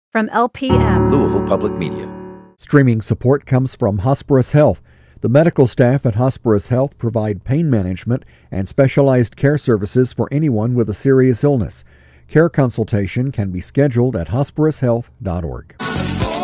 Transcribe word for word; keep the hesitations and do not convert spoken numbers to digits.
From L P M, Louisville Public Media. Streaming support comes from Hospirus Health. The medical staff at Hospirus Health provide pain management and specialized care services for anyone with a serious illness. Care consultation can be scheduled at hospirus health dot org.